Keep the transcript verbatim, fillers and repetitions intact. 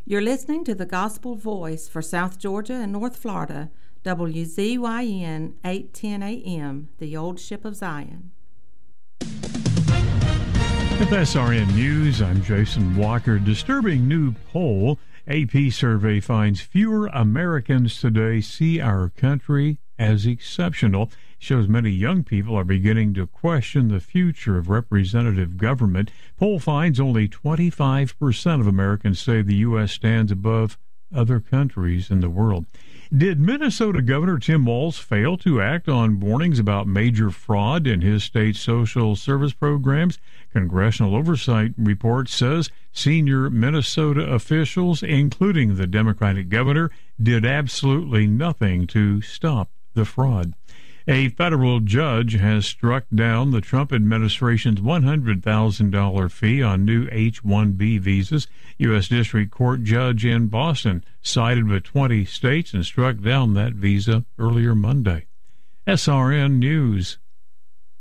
You're listening to the Gospel Voice for South Georgia and North Florida, W Z Y N eight ten A M, the Old Ship of Zion. With S R N News, I'm Jason Walker. Disturbing new poll. A P survey finds fewer Americans today see our country as exceptional. Shows many young people are beginning to question the future of representative government. Poll finds only twenty-five percent of Americans say the U S stands above other countries in the world. Did Minnesota Governor Tim Walz fail to act on warnings about major fraud in his state's social service programs? Congressional Oversight Report says senior Minnesota officials, including the Democratic governor, did absolutely nothing to stop the fraud. A federal judge has struck down the Trump administration's one hundred thousand dollars fee on new H one B visas. U S District Court judge in Boston sided with twenty states and struck down that visa earlier Monday. S R N News.